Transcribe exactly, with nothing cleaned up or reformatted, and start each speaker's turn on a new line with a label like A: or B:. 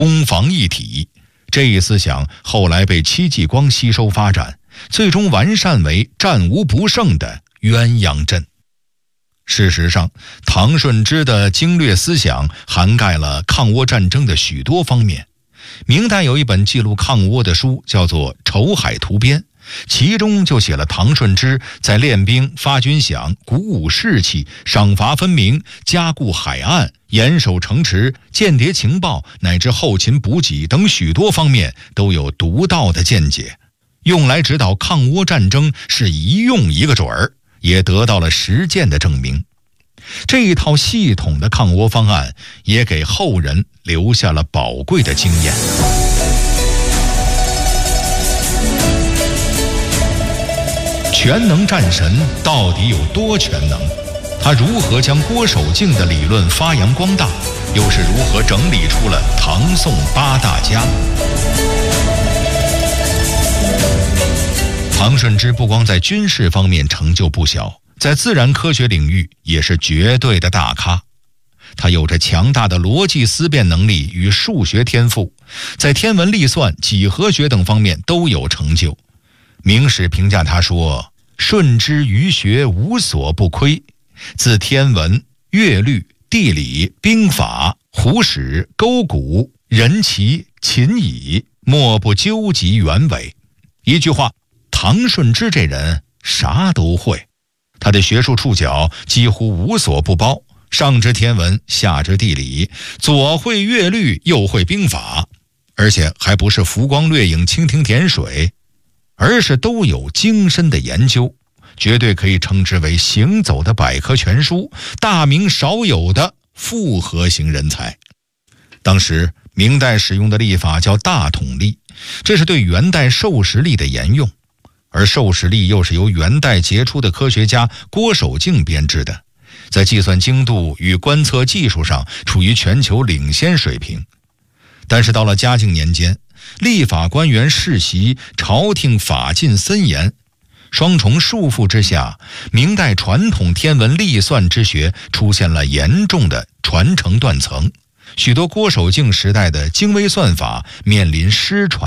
A: 攻防一体。这一思想后来被戚继光吸收发展，最终完善为战无不胜的鸳鸯阵。事实上，唐顺之的经略思想涵盖了抗倭战争的许多方面。明代有一本记录抗倭的书，叫做《筹海图编》，其中就写了唐顺之在练兵、发军饷、鼓舞士气、赏罚分明、加固海岸、严守城池、间谍情报乃至后勤补给等许多方面都有独到的见解，用来指导抗倭战争是一用一个准儿，也得到了实践的证明。这一套系统的抗倭方案也给后人留下了宝贵的经验。全能战神到底有多全能？他如何将郭守敬的理论发扬光大？又是如何整理出了唐宋八大家？唐顺之不光在军事方面成就不小，在自然科学领域也是绝对的大咖。他有着强大的逻辑思辨能力与数学天赋，在天文历算、几何学等方面都有成就。明史评价他说：“顺之于学无所不窥，自天文、乐律、地理、兵法、胡史、勾股、人奇、秦乙，莫不究极原委。”一句话，唐顺之这人啥都会。他的学术触角几乎无所不包，上知天文，下知地理，左会乐律，右会兵法，而且还不是浮光掠影、蜻蜓点水，而是都有精深的研究，绝对可以称之为行走的百科全书，大明少有的复合型人才。当时明代使用的历法叫大统历，这是对元代授时历的沿用，而授时历又是由元代杰出的科学家郭守敬编制的，在计算精度与观测技术上处于全球领先水平。但是到了嘉靖年间，历法官员世袭，朝廷法禁森严，双重束缚之下，明代传统天文历算之学出现了严重的传承断层，许多郭守敬时代的精微算法面临失传